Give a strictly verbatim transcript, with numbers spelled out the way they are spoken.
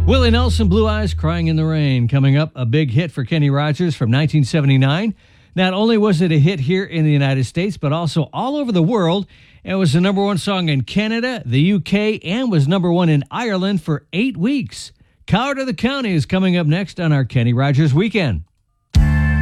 Willie Nelson, Blue Eyes Crying in the Rain. Coming up, a big hit for Kenny Rogers from nineteen seventy-nine. Not only was it a hit here in the United States, but also all over the world. It was the number one song in Canada, the U K, and was number one in Ireland for eight weeks. Coward of the County is coming up next on our Kenny Rogers Weekend.